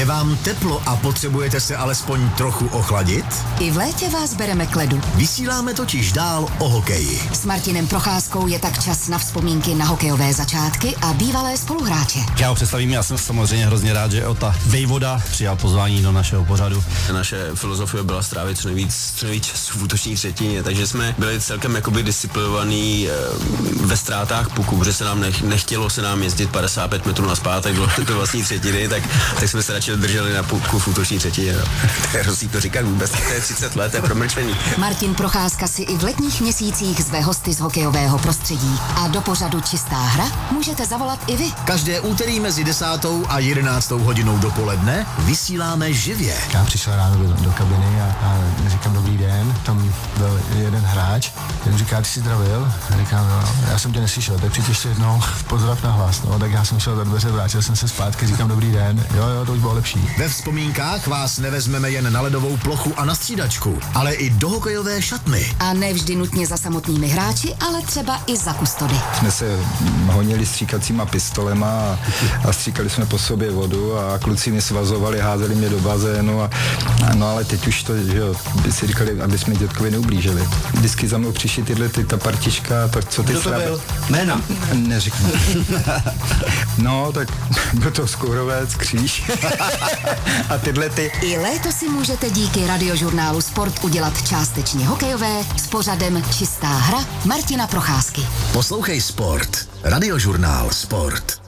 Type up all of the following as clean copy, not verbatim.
vám teplo a potřebujete se alespoň trochu ochladit? I v létě vás bereme k ledu. Vysíláme totiž dál o hokeji. S Martinem Procházkou je tak čas na vzpomínky na hokejové začátky a bývalé spoluhráče. Já ho představím, já jsem samozřejmě hrozně rád, že Ota Vejvoda přijal pozvání do našeho pořadu. Naše filozofie byla strávit co nejvíc času v útoční třetině, takže jsme byli celkem jakoby disciplinovaní ve ztrátách puku, protože se nám nechtělo se nám jezdit 55 metrů nazpátek do vlastní třetiny, tak jsme se radši drželi na puku v útoční třetině. No. To je hrozný to říkat vůbec, to je 30 let, to je promlčení. Martin Procházka si i v letních měsících zve hosty z hokejového prostředí. A do pořadu Čistá hra můžete zavolat i vy. Každé úterý mezi 10. a 11. hodinou dopoledne vysíláme živě. Já přišel ráno do kabiny a říkám dobrý den, tam byl jeden hráč, ten říká, ty jsi zdravil? A říkám, no, já jsem tě neslyšel, tak přijď ještě jednou pozdrav na hlas, no, tak já jsem šel za dveře, vrátil jsem se zpátky, říkám dobrý den, jo, to už bylo lepší. Ve vzpomínkách vás nevezmeme jen na ledovou plochu a na střídačku, ale i do hokejové šatny. A ne vždy nutně za samotnými hráči, ale třeba i za kustody. Jsme se honili stříkacíma pistolema a stříkali jsme po sobě vodu a kluci mě svazovali, házeli mě do bazénu no ale teď už to, že jo, by si říkali, aby jsme dětkovi neublížili. Vždycky za mnou přišli ta partička, tak co ty Kdo to byl? Jména? Neřeknu. No, tak byl to Skourovec, Kříž a tyhle ty. I léto si můžete díky radiožurnálu Sport udělat částečně hokejové s pořadem Čistá hra Martina Procházky. Poslouchej Sport. Radiožurnál Sport.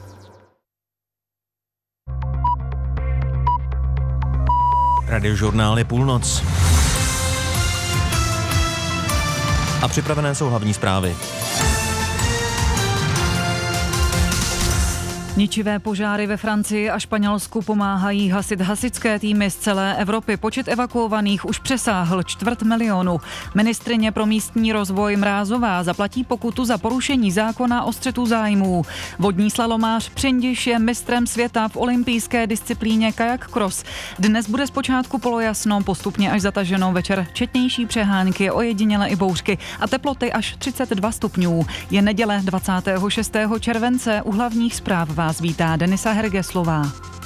Radiožurnál je půlnoc. A připravené jsou hlavní zprávy. Ničivé požáry ve Francii a Španělsku pomáhají hasit hasičské týmy z celé Evropy. Počet evakuovaných už přesáhl 250 000. Ministryně pro místní rozvoj Mrázová zaplatí pokutu za porušení zákona o střetu zájmů. Vodní slalomář Přindiš je mistrem světa v olympijské disciplíně kajak cross. Dnes bude zpočátku polojasno, postupně až zataženo, večer četnější přehánky, ojediněle i bouřky a teploty až 32 stupňů. Je neděle 26. července, u hlavních zpráv vás vítá Denisa Hergeslová.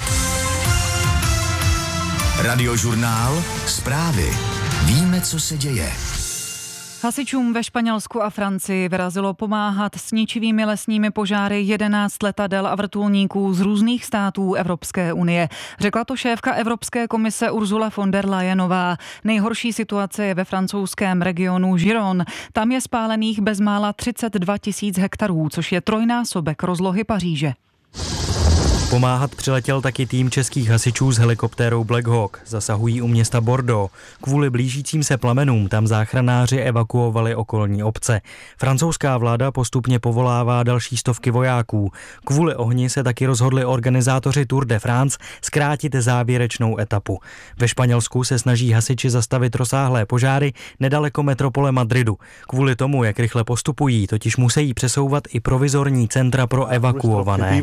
Radiožurnál Zprávy. Víme, co se děje. Hasičům ve Španělsku a Francii vyrazilo pomáhat s ničivými lesními požáry 11 letadel a vrtulníků z různých států Evropské unie. Řekla to šéfka Evropské komise Ursula von der Leyenová. Nejhorší situace je ve francouzském regionu Giron. Tam je spálených bezmála 32 000 hektarů, což je trojnásobek rozlohy Paříže. Pomáhat přiletěl taky tým českých hasičů s helikoptérou Black Hawk. Zasahují u města Bordeaux. Kvůli blížícím se plamenům tam záchranáři evakuovali okolní obce. Francouzská vláda postupně povolává další stovky vojáků. Kvůli ohni se taky rozhodli organizátoři Tour de France zkrátit závěrečnou etapu. Ve Španělsku se snaží hasiči zastavit rozsáhlé požáry nedaleko metropole Madridu. Kvůli tomu, jak rychle postupují, totiž musí přesouvat i provizorní centra pro evakuované.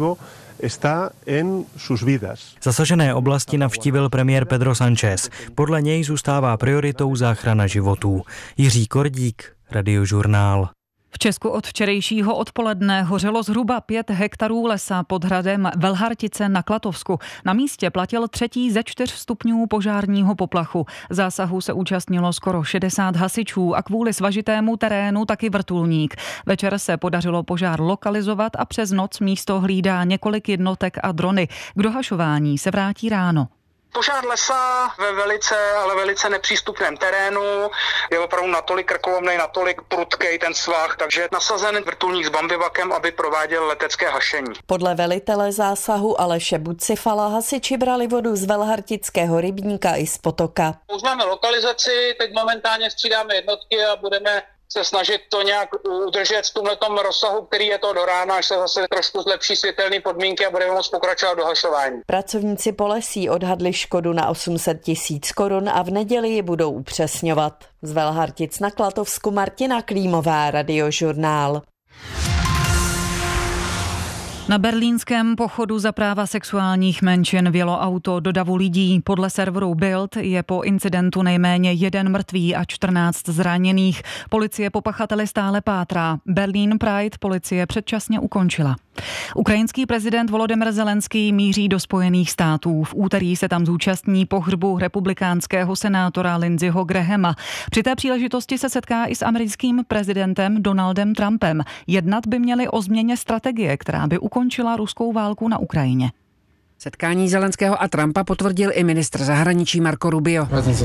Zasažené oblasti navštívil premiér Pedro Sánchez. Podle něj zůstává prioritou záchrana životů. Jiří Kordík, Radiožurnál. V Česku od včerejšího odpoledne hořelo zhruba 5 hektarů lesa pod hradem Velhartice na Klatovsku. Na místě platil 3. ze 4 stupňů požárního poplachu. Zásahu se účastnilo skoro 60 hasičů a kvůli svažitému terénu taky vrtulník. Večer se podařilo požár lokalizovat a přes noc místo hlídá několik jednotek a drony. K dohašování se vrátí ráno. Požár lesa ve velice nepřístupném terénu, je opravdu natolik krkolomnej, natolik prudkej ten svah, takže nasazen vrtulník s bambivakem, aby prováděl letecké hašení. Podle velitele zásahu Aleše Bucifala hasiči brali vodu z Velhartického rybníka i z potoka. Už máme lokalizaci, teď momentálně střídáme jednotky a budeme se snažit to nějak udržet v tomhletom rozsahu, který je to do rána, až se zase trošku zlepší světelné podmínky a budeme moct pokračovat do hašování. Pracovníci polesí odhadli škodu na 800 000 korun a v neděli ji budou upřesňovat. Z Velhartic na Klatovsku Martina Klímová, Radiožurnál. Na berlínském pochodu za práva sexuálních menšin vjelo auto do davu lidí. Podle serveru Bild je po incidentu nejméně 1 mrtvý a 14 zraněných. Policie po pachateli stále pátrá. Berlín Pride policie předčasně ukončila. Ukrajinský prezident Volodymyr Zelenský míří do Spojených států. V úterý se tam zúčastní pohřbu republikánského senátora Lindseyho Grahama. Při té příležitosti se setká i s americkým prezidentem Donaldem Trumpem. Jednat by měli o změně strategie, která by ukončila ruskou válku na Ukrajině. Setkání Zelenského a Trumpa potvrdil i ministr zahraničí Marco Rubio.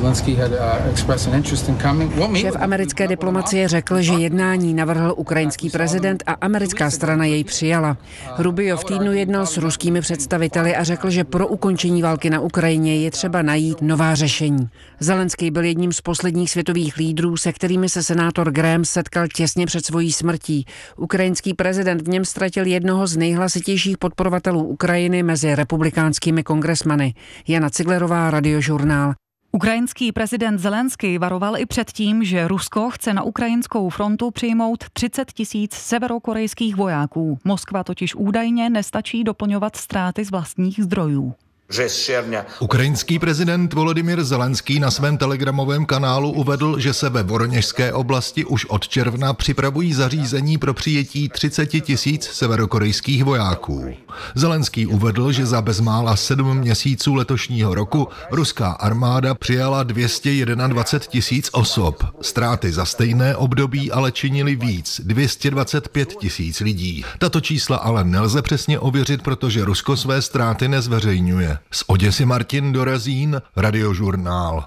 Šéf americké diplomacie řekl, že jednání navrhl ukrajinský prezident a americká strana jej přijala. Rubio v týdnu jednal s ruskými představiteli a řekl, že pro ukončení války na Ukrajině je třeba najít nová řešení. Zelenský byl jedním z posledních světových lídrů, se kterými se senátor Graham setkal těsně před svojí smrtí. Ukrajinský prezident v něm ztratil jednoho z nejhlasitějších podporovatelů Ukrajiny mezi republikánskými kongresmany. Jana Ciglerová, Radiožurnál. Ukrajinský prezident Zelenský varoval i před tím, že Rusko chce na ukrajinskou frontu přijmout 30 000 severokorejských vojáků. Moskva totiž údajně nestačí doplňovat ztráty z vlastních zdrojů. Ukrajinský prezident Volodymyr Zelenský na svém telegramovém kanálu uvedl, že se ve Voroněžské oblasti už od června připravují zařízení pro přijetí 30 000 severokorejských vojáků. Zelenský uvedl, že za bezmála 7 měsíců letošního roku ruská armáda přijala 221 000 osob. Ztráty za stejné období ale činily víc, 225 000 lidí. Tato čísla ale nelze přesně ověřit, protože Rusko své ztráty nezveřejňuje. Z Oděsy Martin Dorazín, Radiožurnál.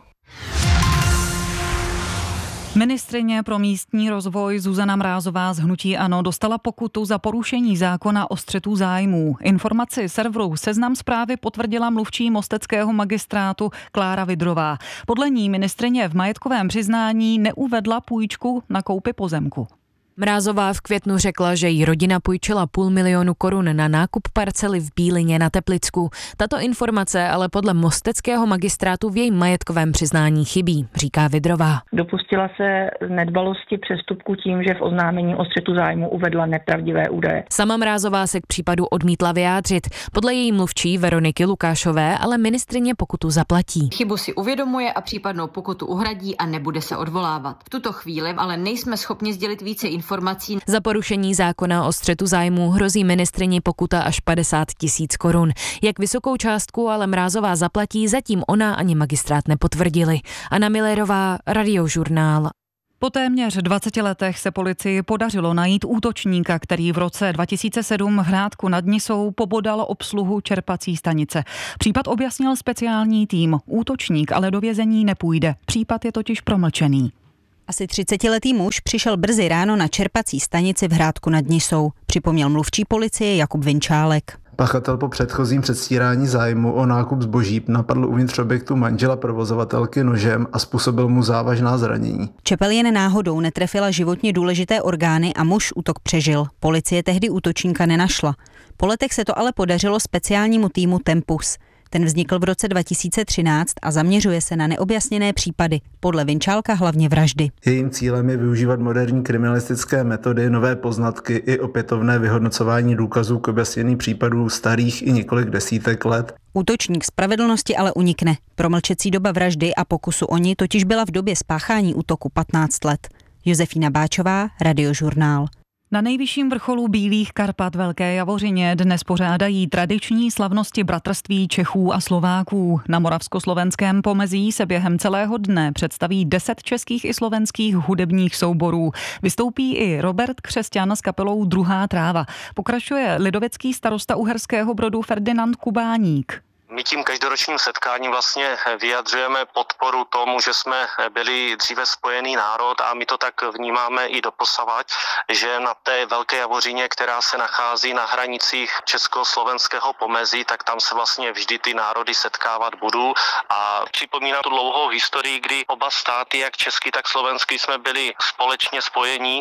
Ministryně pro místní rozvoj Zuzana Mrázová z hnutí ANO dostala pokutu za porušení zákona o střetu zájmů. Informaci serveru Seznam Zprávy potvrdila mluvčí mosteckého magistrátu Klára Vidrová. Podle ní ministryně v majetkovém přiznání neuvedla půjčku na koupi pozemku. Mrázová v květnu řekla, že jí rodina půjčila 500 000 korun na nákup parcely v Bílině na Teplicku. Tato informace ale podle mosteckého magistrátu v jejím majetkovém přiznání chybí, říká Vidrová. Dopustila se nedbalosti přestupku tím, že v oznámení o střetu zájmu uvedla nepravdivé údaje. Sama Mrázová se k případu odmítla vyjádřit. Podle její mluvčí Veroniky Lukášové ale ministryně pokutu zaplatí. Chybu si uvědomuje a případnou pokutu uhradí a nebude se odvolávat. V tuto chvíli ale nejsme schopni sdělit více informací. Za porušení zákona o střetu zájmů hrozí ministryni pokuta až 50 000 korun. Jak vysokou částku ale Mrázová zaplatí, zatím ona ani magistrát nepotvrdili. Anna Millerová, Radiožurnál. Po téměř 20 letech se policii podařilo najít útočníka, který v roce 2007 v Hrádku nad Nisou pobodal obsluhu čerpací stanice. Případ objasnil speciální tým. Útočník ale do vězení nepůjde. Případ je totiž promlčený. Asi 30letý muž přišel brzy ráno na čerpací stanici v Hrádku nad Nisou, připomněl mluvčí policie Jakub Vinčálek. Pachatel po předchozím předstírání zájmu o nákup zboží napadl uvnitř objektu manžela provozovatelky nožem a způsobil mu závažná zranění. Čepel jen náhodou netrefila životně důležité orgány a muž útok přežil. Policie tehdy útočníka nenašla. Po letech se to ale podařilo speciálnímu týmu Tempus. Ten vznikl v roce 2013 a zaměřuje se na neobjasněné případy, podle Vinčálka hlavně vraždy. Jejím cílem je využívat moderní kriminalistické metody, nové poznatky i opětovné vyhodnocování důkazů k objasnění případů starých i několik desítek let. Útočník spravedlnosti ale unikne. Promlčecí doba vraždy a pokusu o ní totiž byla v době spáchání útoku 15 let. Josefína Báčová, Radiožurnál. Na nejvyšším vrcholu Bílých Karpat Velké Javořině dnes pořádají tradiční slavnosti bratrství Čechů a Slováků. Na moravskoslovenském pomezí se během celého dne představí 10 českých i slovenských hudebních souborů. Vystoupí i Robert Křesťan s kapelou Druhá tráva. Pokračuje lidovecký starosta Uherského Brodu Ferdinand Kubáník. My tím každoročním setkáním vlastně vyjadřujeme podporu tomu, že jsme byli dříve spojený národ a my to tak vnímáme i doposavad, že na té Velké Javořině, která se nachází na hranicích československého pomezí, tak tam se vlastně vždy ty národy setkávat budou a připomíná tu dlouhou historii, kdy oba státy, jak český, tak slovenský, jsme byli společně spojení.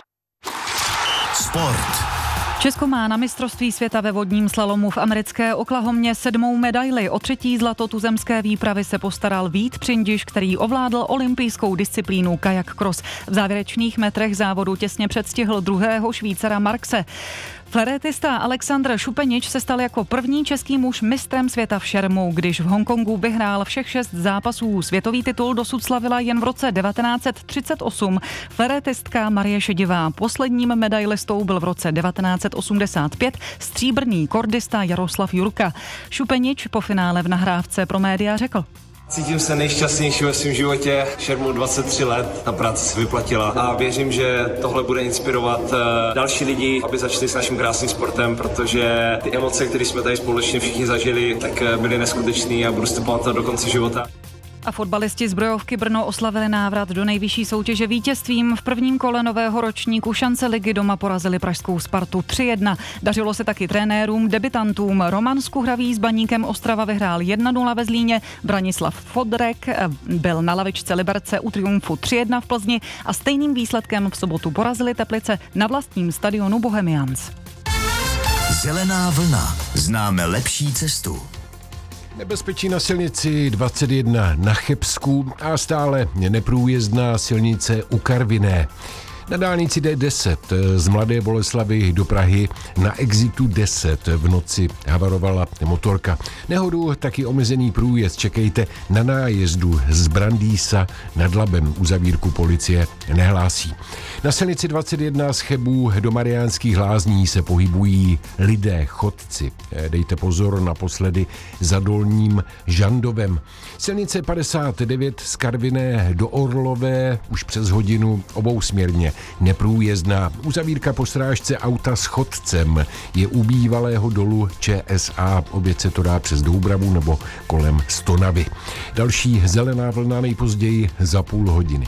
Sport. Česko má na mistrovství světa ve vodním slalomu v americké Oklahomě 7. medaili. O 3. zlato tuzemské výpravy se postaral Vít Přindiš, který ovládl olympijskou disciplínu kajak cross. V závěrečných metrech závodu těsně předstihl druhého Švýcara Markse. Flérétista Alexandr Šupenič se stal jako první český muž mistrem světa v šermu, když v Hongkongu vyhrál všech 6 zápasů. Světový titul dosud slavila jen v roce 1938 flérétistka Marie Šedivá. Posledním medailistou byl v roce 1985 stříbrný kordista Jaroslav Jurka. Šupenič po finále v nahrávce pro média řekl: Cítím se nejšťastnější ve svém životě, šermu 23 let, ta práce se vyplatila a věřím, že tohle bude inspirovat další lidi, aby začali s naším krásným sportem, protože ty emoce, které jsme tady společně všichni zažili, tak byly neskutečné a budu si to pamatovat do konce života. A fotbalisti Zbrojovky Brno oslavili návrat do nejvyšší soutěže vítězstvím. V prvním kole nového ročníku šance ligy doma porazili pražskou Spartu 3-1. Dařilo se taky trenérům, debitantům. Roman Skuhravý s Baníkem Ostrava vyhrál 1-0 ve Zlíně. Branislav Fodrek byl na lavičce Liberce u triumfu 3-1 v Plzni a stejným výsledkem v sobotu porazili Teplice na vlastním stadionu Bohemians. Zelená vlna. Známe lepší cestu. Nebezpečí na silnici 21 na Chebsku a stále neprůjezdná silnice u Karviné. Na dálnici D10 z Mladé Boleslavi do Prahy na exitu 10 v noci havarovala motorka. Nehodu taky omezený průjezd čekejte na nájezdu z Brandýsa nad Labem. Uzavírku policie nehlásí. Na silnici 21 z Chebů do Mariánských Lázní se pohybují lidé, chodci. Dejte pozor naposledy za Dolním Žandovem. Silnice 59 z Karviné do Orlové už přes hodinu obousměrně neprůjezdná. Uzavírka po srážce auta s chodcem je u bývalého dolu ČSA. Oběd se to dá přes Doubravu nebo kolem Stonavy. Další zelená vlna nejpozději za půl hodiny.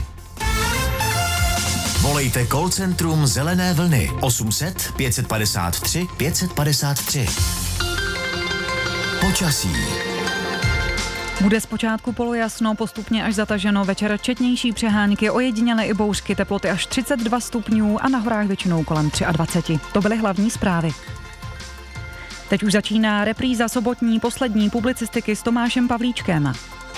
Volejte call centrum Zelené vlny 800 553 553. Počasí. Bude zpočátku polojasno, postupně až zataženo, večer četnější přehánky, ojedinělé i bouřky, teploty až 32 stupňů a na horách většinou kolem 23. To byly hlavní zprávy. Teď už začíná repríza sobotní poslední publicistiky s Tomášem Pavlíčkem.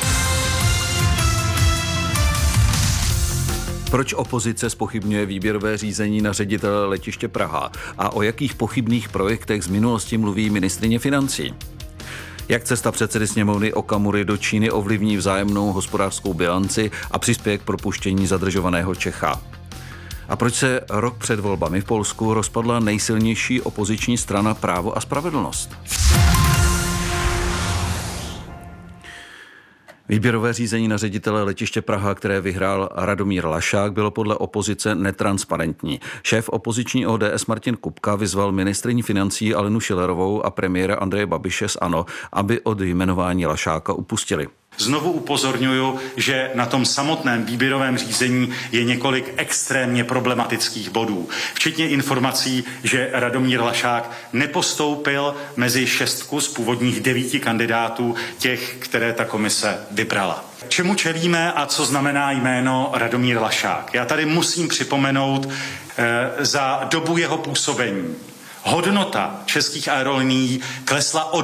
Proč opozice zpochybňuje výběrové řízení na ředitele letiště Praha a o jakých pochybných projektech z minulosti mluví ministryně financí? Jak cesta předsedy sněmovny Okamury do Číny ovlivní vzájemnou hospodářskou bilanci a přispěje k propuštění zadržovaného Čecha? A proč se rok před volbami v Polsku rozpadla nejsilnější opoziční strana Právo a spravedlnost? Výběrové řízení na ředitele letiště Praha, které vyhrál Radomír Lašák, bylo podle opozice netransparentní. Šéf opoziční ODS Martin Kupka vyzval ministryni financí Alenu Schillerovou a premiéra Andreje Babiše z ANO, aby od jmenování Lašáka upustili. Znovu upozorňuju, že na tom samotném výběrovém řízení je několik extrémně problematických bodů, včetně informací, že Radomír Lašák nepostoupil mezi 6 z původních 9 kandidátů, těch, které ta komise vybrala. Čemu čelíme a co znamená jméno Radomír Lašák? Já tady musím připomenout, za dobu jeho působení hodnota českých aerolinií klesla o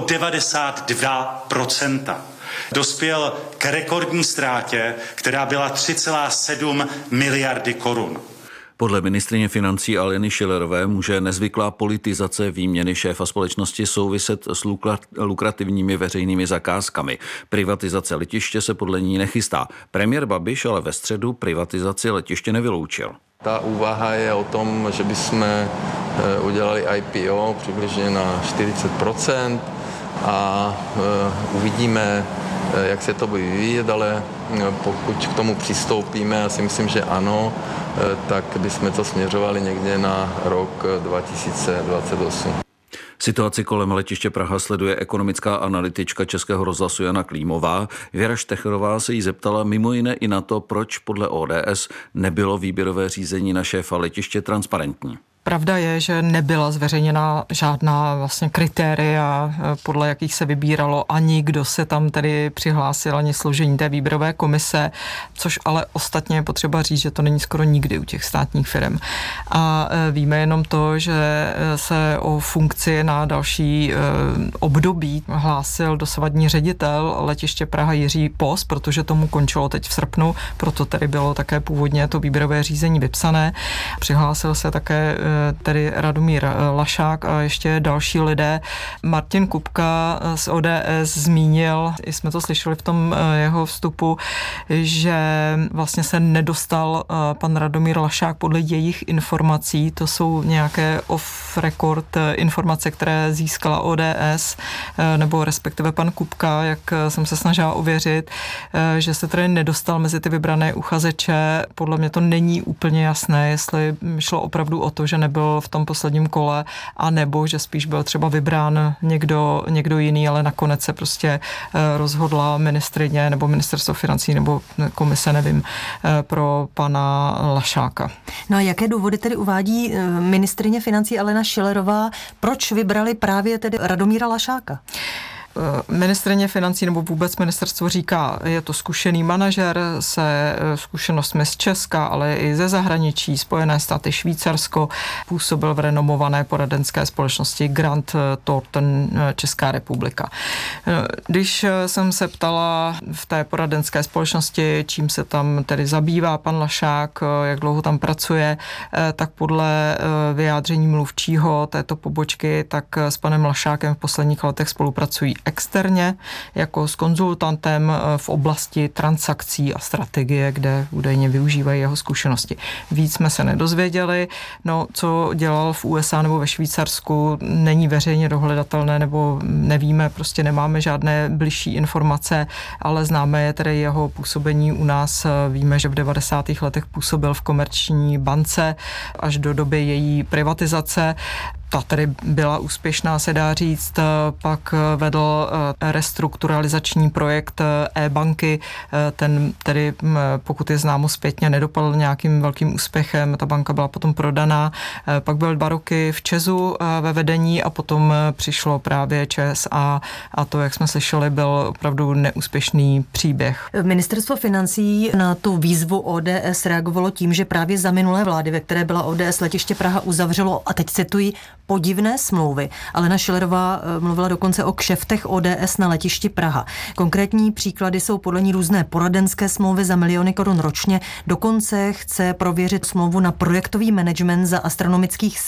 92%. Dospěl k rekordní ztrátě, která byla 3,7 miliardy korun. Podle ministryně financí Aleny Schillerové může nezvyklá politizace výměny šéfa společnosti souviset s lukrativními veřejnými zakázkami. Privatizace letiště se podle ní nechystá. Premiér Babiš ale ve středu privatizaci letiště nevyloučil. Ta úvaha je o tom, že bychom udělali IPO přibližně na 40% a uvidíme, jak se to bude vyvíjet, ale pokud k tomu přistoupíme, já si myslím, že ano, tak bychom to směřovali někde na rok 2028. Situaci kolem letiště Praha sleduje ekonomická analytička Českého rozhlasu Jana Klímová. Věra Štecherová se jí zeptala mimo jiné i na to, proč podle ODS nebylo výběrové řízení na šéfa letiště transparentní. Pravda je, že nebyla zveřejněna žádná vlastně kritéria, podle jakých se vybíralo, ani kdo se tam tedy přihlásil, ani složení té výběrové komise, což ale ostatně je potřeba říct, že to není skoro nikdy u těch státních firm. A víme jenom to, že se o funkci na další období hlásil dosavadní ředitel letiště Praha Jiří Pos, protože tomu končilo teď v srpnu, proto tedy bylo také původně to výběrové řízení vypsané. Přihlásil se také tedy Radomír Lašák a ještě další lidé. Martin Kupka z ODS zmínil, i jsme to slyšeli v tom jeho vstupu, že vlastně se nedostal pan Radomír Lašák podle jejich informací, to jsou nějaké off-record informace, které získala ODS, nebo respektive pan Kupka, jak jsem se snažila ověřit, že se tedy nedostal mezi ty vybrané uchazeče. Podle mě to není úplně jasné, jestli šlo opravdu o to, že nebyl v tom posledním kole, a nebo že spíš byl třeba vybrán někdo jiný, ale nakonec se prostě rozhodla ministryně nebo ministerstvo financí nebo komise, nevím, pro pana Lašáka. No a jaké důvody tedy uvádí ministryně financí Alena Schillerová, proč vybrali právě tedy Radomíra Lašáka? Ministryně financí nebo vůbec ministerstvo říká, je to zkušený manažer se zkušenostmi z Česka, ale i ze zahraničí, Spojené státy, Švýcarsko, působil v renomované poradenské společnosti Grant Thornton, Česká republika. Když jsem se ptala v té poradenské společnosti, čím se tam tedy zabývá pan Lašák, jak dlouho tam pracuje, tak podle vyjádření mluvčího této pobočky, tak s panem Lašákem v posledních letech spolupracují externě jako s konzultantem v oblasti transakcí a strategie, kde údajně využívají jeho zkušenosti. Víc jsme se nedozvěděli, no co dělal v USA nebo ve Švýcarsku, není veřejně dohledatelné, nebo nevíme, prostě nemáme žádné bližší informace, ale známe je tedy jeho působení u nás. Víme, že v 90. letech působil v Komerční bance až do doby její privatizace. Ta tedy byla úspěšná, se dá říct, pak vedl restrukturalizační projekt e-banky, ten tedy, pokud je známo zpětně, nedopadl nějakým velkým úspěchem, ta banka byla potom prodaná, pak byl 2 roky v ČEZu ve vedení a potom přišlo právě ČEZ a to, jak jsme slyšeli, byl opravdu neúspěšný příběh. Ministerstvo financí na tu výzvu ODS reagovalo tím, že právě za minulé vlády, ve které byla ODS, letiště Praha uzavřelo, a teď cituji, podivné smlouvy. Alena Schillerová mluvila dokonce o kšeftech ODS na letišti Praha. Konkrétní příklady jsou podle ní různé poradenské smlouvy za miliony korun ročně. Dokonce chce prověřit smlouvu na projektový management za astronomických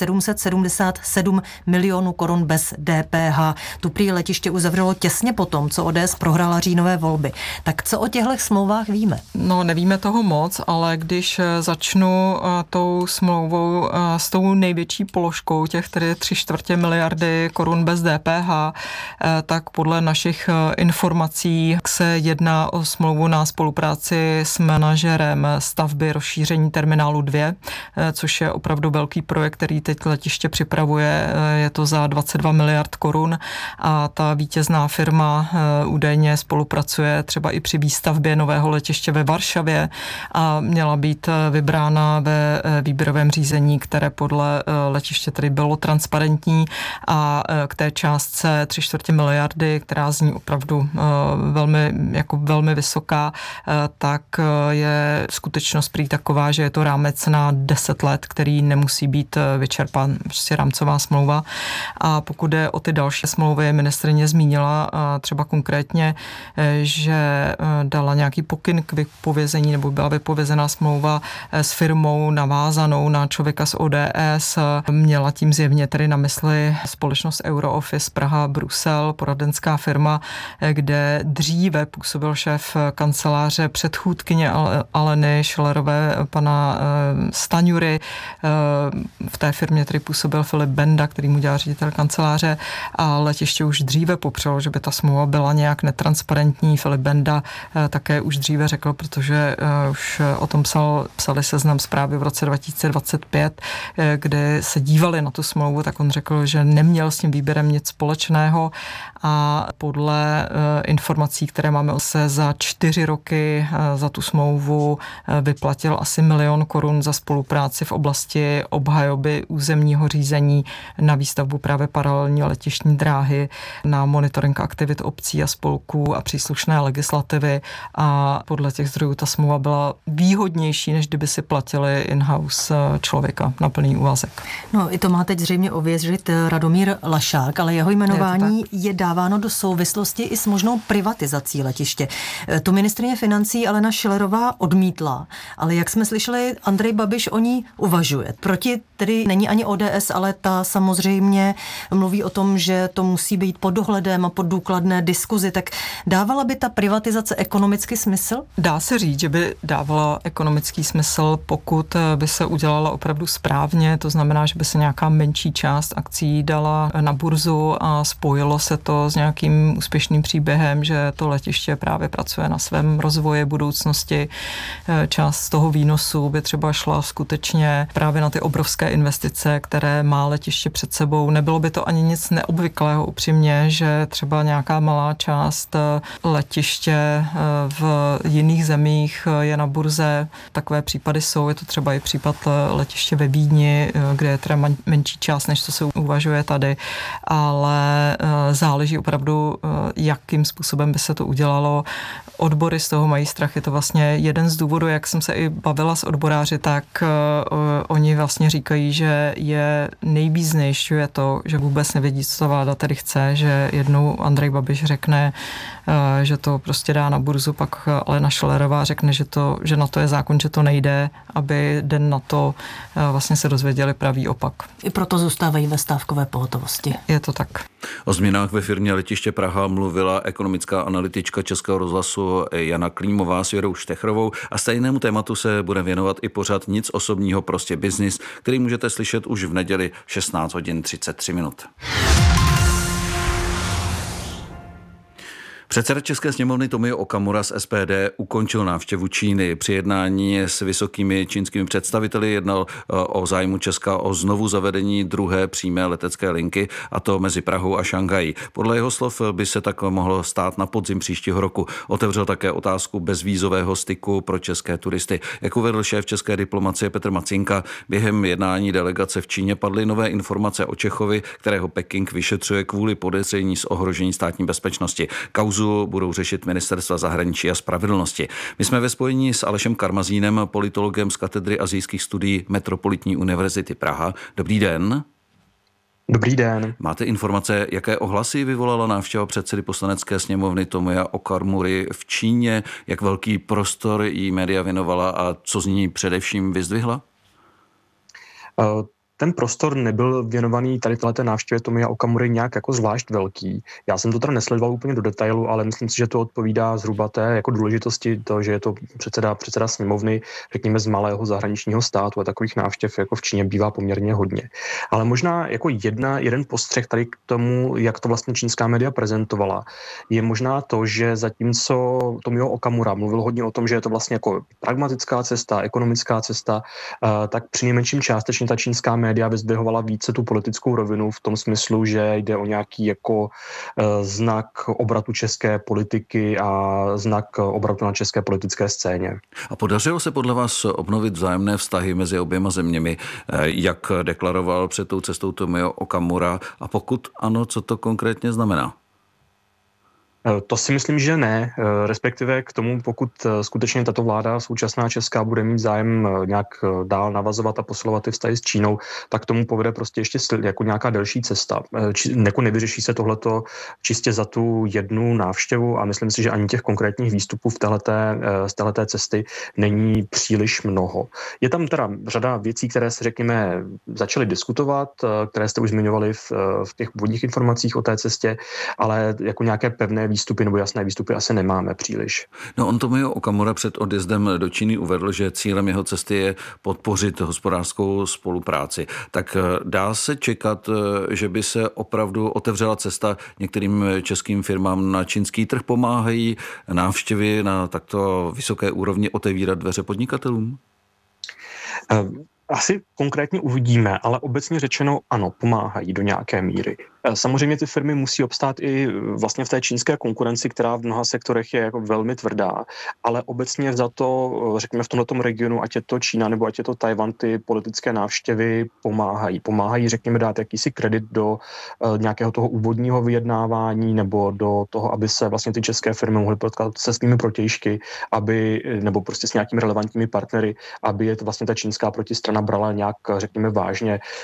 777 milionů korun bez DPH. Tu prý letiště uzavřelo těsně potom, co ODS prohrála říjnové volby. Tak co o těchto smlouvách víme? No, nevíme toho moc, ale když začnu tou smlouvou s tou největší položkou těch, tedy 3/4 miliardy korun bez DPH, tak podle našich informací se jedná o smlouvu na spolupráci s manažerem stavby rozšíření terminálu 2, což je opravdu velký projekt, který teď letiště připravuje. Je to za 22 miliard korun a ta vítězná firma údajně spolupracuje třeba i při výstavbě nového letiště ve Varšavě a měla být vybrána ve výběrovém řízení, které podle letiště tedy bylo transparentní, a k té částce 3/4 miliardy, která zní opravdu velmi vysoká, tak je skutečnost prý taková, že je to rámec na 10 let, který nemusí být vyčerpán, prostě rámcová smlouva. A pokud jde o ty další smlouvy, ministryně zmínila třeba konkrétně, že dala nějaký pokyn k vypovězení, nebo byla vypovězená smlouva s firmou navázanou na člověka z ODS. Měla tím zjevně tedy na mysli společnost Eurooffice Praha Brusel, poradenská firma, kde dříve působil šéf kanceláře předchůdkyně Aleny Schillerové, pana Staňury. V té firmě tedy působil Filip Benda, který mu dělá ředitel kanceláře, a letiště už dříve popřelo, že by ta smlouva byla nějak netransparentní. Filip Benda také už dříve řekl, protože už o tom psali Seznam Zprávy v roce 2025, kde se dívali na tu smlouvu, tak on řekl, že neměl s tím výběrem nic společného, a podle informací, které máme, se za 4 roky za tu smlouvu vyplatil asi 1 milion korun za spolupráci v oblasti obhajoby územního řízení na výstavbu právě paralelní letištní dráhy, na monitoring aktivit obcí a spolků a příslušné legislativy, a podle těch zdrojů ta smlouva byla výhodnější, než kdyby si platili in-house člověka na plný úvazek. No, i to má teď zřejmě ověřit Radomír Lašák, ale jeho jmenování je dáváno do souvislosti i s možnou privatizací letiště. Tu ministryně financí Alena Schillerová odmítla, ale jak jsme slyšeli, Andrej Babiš o ní uvažuje. Proti tedy není ani ODS, ale ta samozřejmě mluví o tom, že to musí být pod dohledem a pod důkladné diskuzi. Tak dávala by ta privatizace ekonomický smysl? Dá se říct, že by dávala ekonomický smysl, pokud by se udělala opravdu správně, to znamená, že by se nějaká menší část akcí dala na burzu a spojilo se to s nějakým úspěšným příběhem, že to letiště právě pracuje na svém rozvoji budoucnosti. Část z toho výnosu by třeba šla skutečně právě na ty obrovské investice, které má letiště před sebou. Nebylo by to ani nic neobvyklého upřímně, že třeba nějaká malá část letiště v jiných zemích je na burze. Takové případy jsou, je to třeba i případ letiště ve Vídni, kde je teda menší část, než co se uvažuje tady, ale záleží opravdu, jakým způsobem by se to udělalo. Odbory z toho mají strach, je to vlastně jeden z důvodů, jak jsem se i bavila s odboráři, tak oni vlastně říkají, že je nejvíc znejišťuje to, že vůbec nevědí, co ta vláda tady chce, že jednou Andrej Babiš řekne, že to prostě dá na burzu, pak Alena Schillerová řekne, že na to je zákon, že to nejde, aby den na to vlastně se dozvěděli pravý opak. I proto zůstávají ve stávkové pohotovosti. Je to tak. O změnách ve firmě Letiště Praha mluvila ekonomická analytička Českého rozhlasu Jana Klímová s Věrou Štechrovou a stejnému tématu se bude věnovat i pořad Nic osobního, prostě biznis, který můžete slyšet už v neděli 16 hodin 33 minut. Předseda České sněmovny Tomio Okamura z SPD ukončil návštěvu Číny. Při jednání s vysokými čínskými představiteli jednal o zájmu Česka o znovu zavedení druhé přímé letecké linky, a to mezi Prahou a Šanghají. Podle jeho slov by se tak mohlo stát na podzim příštího roku. Otevřel také otázku bezvízového styku pro české turisty. Jak uvedl šéf české diplomacie Petr Macinka, během jednání delegace v Číně padly nové informace o Čechovi, kterého Peking vyšetřuje kvůli podezření z ohrožení státní bezpečnosti. Kauzu budou řešit ministerstva zahraničí a spravedlnosti. My jsme ve spojení s Alešem Karmazínem, politologem z katedry asijských studií Metropolitní univerzity Praha. Dobrý den. Dobrý den. Máte informace, jaké ohlasy vyvolala návštěva předsedy Poslanecké sněmovny Tomia Okamury v Číně, jak velký prostor jí média věnovala a co z ní především vyzdvihla? Ten prostor nebyl věnovaný tady této návštěvě Tomia Okamury nějak jako zvlášť velký. Já jsem to teda nesledoval úplně do detailu, ale myslím si, že to odpovídá zhruba té jako důležitosti to, že je to předseda sněmovny, řekněme, z malého zahraničního státu, a takových návštěv jako v Číně bývá poměrně hodně. Ale možná jako jeden postřeh tady k tomu, jak to vlastně čínská média prezentovala, je možná to, že zatímco Tomio Okamura mluvil hodně o tom, že je to vlastně jako pragmatická cesta, ekonomická cesta, tak přinejmenším částečně ta čínská média vyzdvihovala více tu politickou rovinu v tom smyslu, že jde o nějaký jako znak obratu české politiky a znak obratu na české politické scéně. A podařilo se podle vás obnovit vzájemné vztahy mezi oběma zeměmi, jak deklaroval před tou cestou Tomio Okamura, a pokud ano, co to konkrétně znamená? To si myslím, že ne, respektive k tomu, pokud skutečně tato vláda současná česká bude mít zájem nějak dál navazovat a posilovat ty vztahy s Čínou, tak tomu povede prostě ještě jako nějaká delší cesta. Jako nevyřeší se tohleto čistě za tu jednu návštěvu a myslím si, že ani těch konkrétních výstupů z téhleté cesty není příliš mnoho. Je tam teda řada věcí, které se, řekněme, začaly diskutovat, které jste už zmiňovali v těch úvodních informacích o té cestě, ale jako nějaké pevné výstupy nebo jasné výstupy asi nemáme příliš. No, on Tomio Okamura před odjezdem do Číny uvedl, že cílem jeho cesty je podpořit hospodářskou spolupráci. Tak dá se čekat, že by se opravdu otevřela cesta některým českým firmám na čínský trh? Pomáhají návštěvy na takto vysoké úrovni otevírat dveře podnikatelům? Asi konkrétně uvidíme, ale obecně řečeno ano, pomáhají do nějaké míry. Samozřejmě ty firmy musí obstát i vlastně v té čínské konkurenci, která v mnoha sektorech je jako velmi tvrdá, ale obecně za to, řekněme v tomto regionu, ať je to Čína nebo ať je to Tajvan, ty politické návštěvy pomáhají. Pomáhají, řekněme, dát jakýsi kredit do nějakého toho úvodního vyjednávání nebo do toho, aby se vlastně ty české firmy mohly potkat se svými protějšky, nebo prostě s nějakými relevantními partnery, aby je to vlastně ta čínská protistrana brala nějak, řekněme, vážně.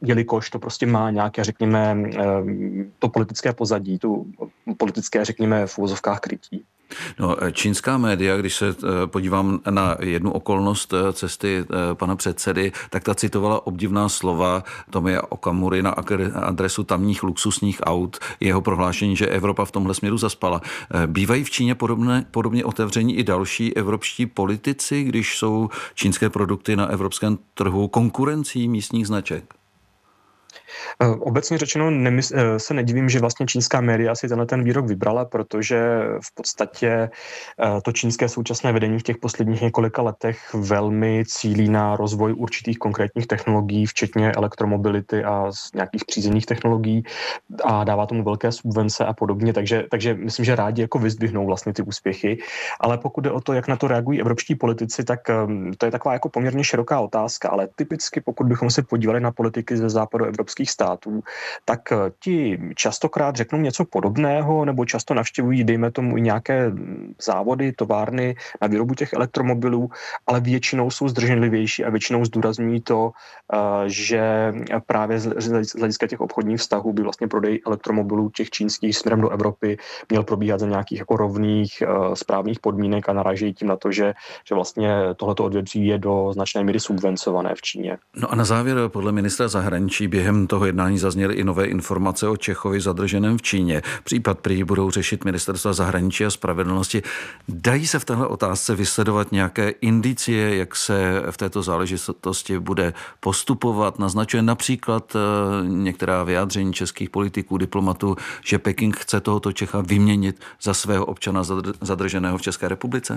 jelikož to prostě má nějaké, řekněme, to politické pozadí, tu politické, řekněme, v uvozovkách krytí. No, čínská média, když se podívám na jednu okolnost cesty pana předsedy, tak ta citovala obdivná slova Tomia Okamury na adresu tamních luxusních aut, jeho prohlášení, že Evropa v tomhle směru zaspala. Bývají v Číně podobně otevření i další evropští politici, když jsou čínské produkty na evropském trhu konkurencí místních značek? Obecně řečeno se nedivím, že vlastně čínská média si ten výrok vybrala, protože v podstatě to čínské současné vedení v těch posledních několika letech velmi cílí na rozvoj určitých konkrétních technologií, včetně elektromobility a nějakých přízemních technologií a dává tomu velké subvence a podobně, takže myslím, že rádi jako vyzdvihnou vlastně ty úspěchy, ale pokud jde o to, jak na to reagují evropští politici, tak to je taková jako poměrně široká otázka, ale typicky pokud bychom se podívali na politiky ze západu evropských států, tak ti častokrát řeknou něco podobného nebo často navštěvují, dejme tomu, i nějaké závody, továrny na výrobu těch elektromobilů, ale většinou jsou zdrženlivější a většinou zdůrazňují to, že právě z hlediska těch obchodních vztahů by vlastně prodej elektromobilů těch čínských směrem do Evropy měl probíhat za nějakých jako rovných správných podmínek a narážejí tím na to, že vlastně tohleto odvětví je do značné míry subvencované v Číně. No a na závěr podle ministra zahraničí během toho jednání zazněly i nové informace o Čechovi zadrženém v Číně. Případ prý budou řešit ministerstva zahraničí a spravedlnosti. Dají se v téhle otázce vysledovat nějaké indicie, jak se v této záležitosti bude postupovat? Naznačuje například některá vyjádření českých politiků, diplomatů, že Peking chce tohoto Čecha vyměnit za svého občana zadrženého v České republice?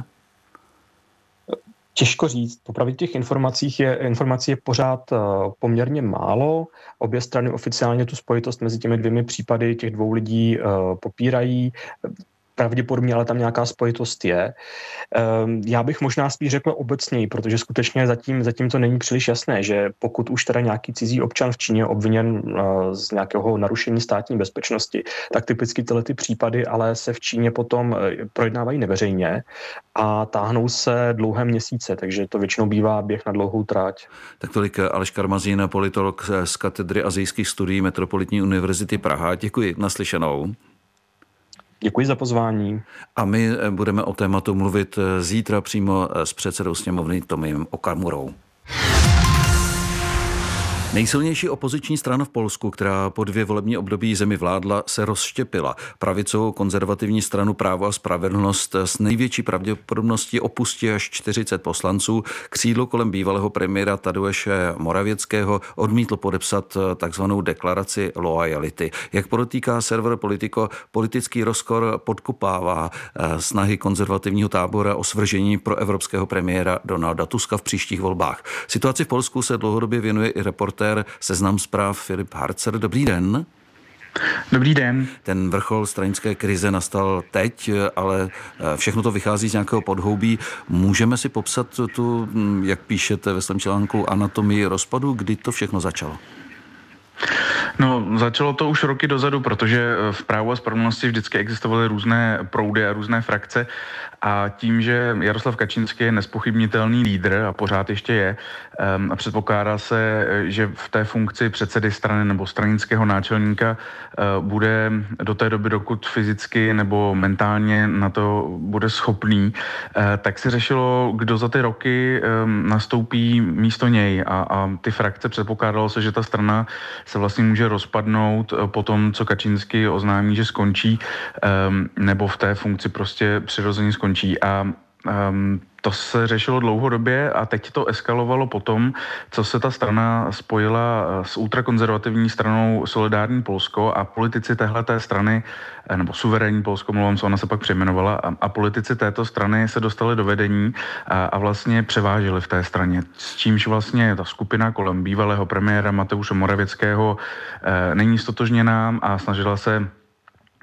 Těžko říct. Popravdě těch informací je pořád poměrně málo. Obě strany oficiálně tu spojitost mezi těmi dvěmi případy těch dvou lidí popírají. Pravděpodobně ale tam nějaká spojitost je. Já bych možná spíš řekl obecněji, protože skutečně zatím to není příliš jasné, že pokud už teda nějaký cizí občan v Číně je obviněn z nějakého narušení státní bezpečnosti, tak typicky tyhle ty případy ale se v Číně potom projednávají neveřejně a táhnou se dlouhé měsíce, takže to většinou bývá běh na dlouhou trať. Tak tolik Aleš Karmazín, politolog z katedry azijských studií Metropolitní univerzity Praha. Děkuji, naslyšenou. Děkuji za pozvání. A my budeme o tématu mluvit zítra přímo s předsedou sněmovny Tomiem Okamurou. Nejsilnější opoziční strana v Polsku, která po 2 volební období zemi vládla, se rozštěpila. Pravicovou konzervativní stranu Právo a spravedlnost s největší pravděpodobností opustí až 40 poslanců. Křídlo kolem bývalého premiéra Tadeusze Morawieckého odmítl podepsat takzvanou deklaraci loajality. Jak podotýká server Politico, politický rozkor podkopává snahy konzervativního tábora o svržení pro evropského premiéra Donalda Tuska v příštích volbách. Situaci v Polsku se dlouhodobě věnuje i reportér Seznam Zpráv Filip Harcer. Dobrý den. Dobrý den. Ten vrchol stranické krize nastal teď, ale všechno to vychází z nějakého podhoubí. Můžeme si popsat tu, jak píšete ve svém článku, anatomii rozpadu, kdy to všechno začalo? No, začalo to už roky dozadu, protože v Právu a spravedlnosti vždycky existovaly různé proudy a různé frakce a tím, že Jaroslav Kačínský je nespochybnitelný lídr a pořád ještě je a předpokládá se, že v té funkci předsedy strany nebo stranického náčelníka bude do té doby, dokud fyzicky nebo mentálně na to bude schopný, tak se řešilo, kdo za ty roky nastoupí místo něj a ty frakce předpokládalo se, že ta strana se vlastně může rozpadnout po tom, co Kačínský oznámí, že skončí, nebo v té funkci prostě přirozeně skončí. A to se řešilo dlouhodobě a teď to eskalovalo potom, co se ta strana spojila s ultrakonzervativní stranou Solidární Polsko a politici téhleté strany, nebo Suverénní Polsko, mluvám, co ona se pak přejmenovala, a politici této strany se dostali do vedení a vlastně převážili v té straně, s čímž vlastně ta skupina kolem bývalého premiéra Mateusze Morawieckého není stotožněná a snažila se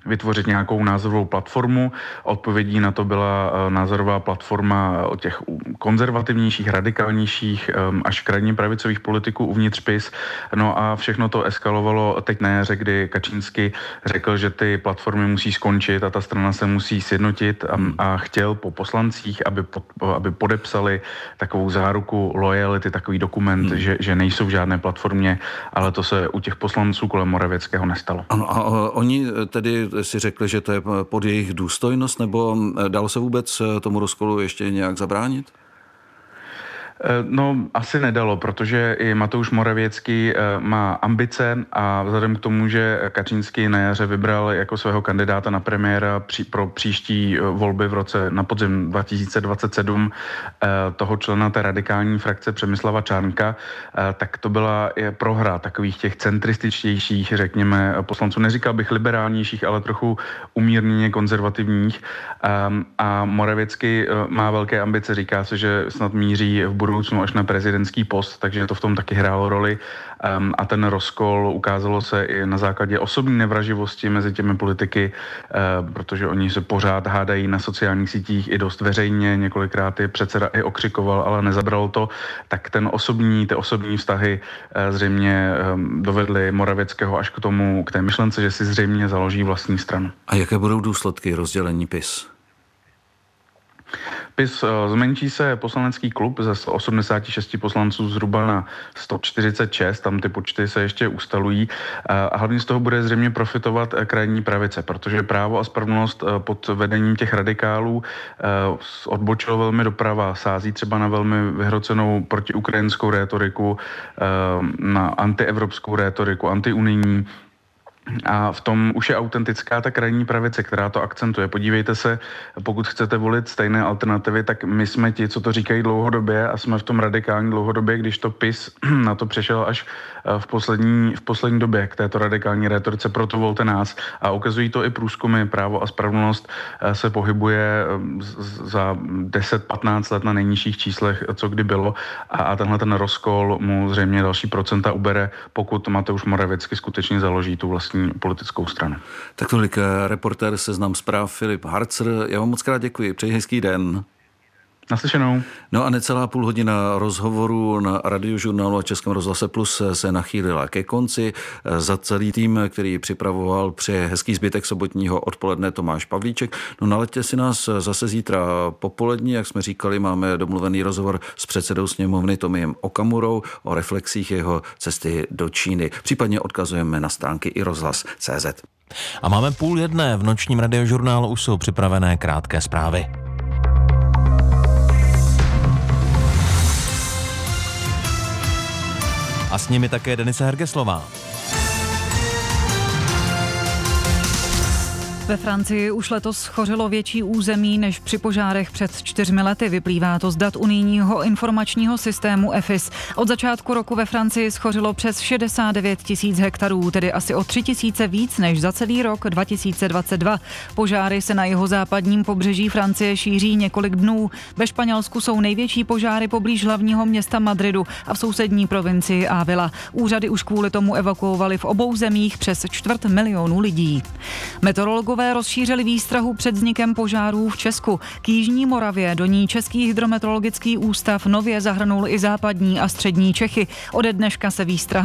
vytvořit nějakou názorovou platformu. Odpovědí na to byla názorová platforma od těch konzervativnějších, radikálnějších až krajně pravicových politiků uvnitř PiS. No a všechno to eskalovalo teď na jaře, kdy Kačínský řekl, že ty platformy musí skončit a ta strana se musí sjednotit a chtěl po poslancích, aby podepsali takovou záruku lojality, takový dokument, že nejsou v žádné platformě, ale to se u těch poslanců kolem Morawieckiego nestalo. Ano, a oni tedy si řekli, že to je pod jejich důstojnost, nebo dalo se vůbec tomu rozkolu ještě nějak zabránit? No, asi nedalo, protože i Mateusz Morawiecký má ambice a vzhledem k tomu, že Kačínský na jaře vybral jako svého kandidáta na premiéra pro příští volby na podzim 2027 toho člena té radikální frakce Přemysława Czarnka, tak to byla prohra takových těch centrističtějších, řekněme, poslanců. Neříkal bych liberálnějších, ale trochu umírněně konzervativních. A Morawiecký má velké ambice, říká se, že snad míří v budoucnu až na prezidentský post, takže to v tom taky hrálo roli. A ten rozkol ukázalo se i na základě osobní nevraživosti mezi těmi politiky, protože oni se pořád hádají na sociálních sítích i dost veřejně, několikrát je předseda i okřikoval, ale nezabralo to, tak ty osobní vztahy zřejmě dovedly Morawieckého až k té myšlence, že si zřejmě založí vlastní stranu. A jaké budou důsledky rozdělení PiS? PiS zmenší se poslanecký klub ze 186 poslanců zhruba na 146, tam ty počty se ještě ustalují a hlavně z toho bude zřejmě profitovat krajní pravice, protože Právo a spravedlnost pod vedením těch radikálů odbočilo velmi doprava, sází třeba na velmi vyhrocenou protiukrajinskou rétoriku, na antievropskou rétoriku, antiunijní. A v tom už je autentická ta krajní pravice, která to akcentuje. Podívejte se, pokud chcete volit stejné alternativy, tak my jsme ti, co to říkají dlouhodobě a jsme v tom radikální dlouhodobě, když to PiS na to přešel až v poslední době k této radikální rétorice, proto volte nás. A ukazují to i průzkumy. Právo a spravedlnost se pohybuje za 10-15 let na nejnižších číslech, co kdy bylo. A tenhle ten rozkol mu zřejmě další procenta ubere, pokud Mateusz Morawiecký skutečně založí tu vlastní politickou stranu. Tak tolik reportér Seznam zpráv Filip Harcer. Já vám moc krát děkuji. Přeji hezký den. Naslyšenou. No a necelá půl hodina rozhovoru na Radiožurnálu a Českém rozhlase Plus se nachýlila ke konci. Za celý tým, který připravoval, přeje hezký zbytek sobotního odpoledne Tomáš Pavlíček. No naleďte si nás zase zítra popolední, jak jsme říkali, máme domluvený rozhovor s předsedou sněmovny Tomiem Okamurou o reflexích jeho cesty do Číny. Případně odkazujeme na stránky i rozhlas.cz. A máme 12:30, v nočním Radiožurnálu už jsou připravené krátké zprávy. A s nimi také Denisa Hergeslová. Ve Francii už letos schořilo větší území než při požárech před 4 lety. Vyplývá to z dat unijního informačního systému EFIS. Od začátku roku ve Francii schořilo přes 69 000 hektarů, tedy asi o 3 000 víc než za celý rok 2022. Požáry se na jihozápadním pobřeží Francie šíří několik dnů. Ve Španělsku jsou největší požáry poblíž hlavního města Madridu a v sousední provincii Ávila. Úřady už kvůli tomu evakuovali v obou zemích přes 250 000 lidí. Meteorologové rozšířili výstrahu před vznikem požárů v Česku. K jižní Moravě do ní Český hydrometeorologický ústav nově zahrnul i západní a střední Čechy. Ode dneška se výstraha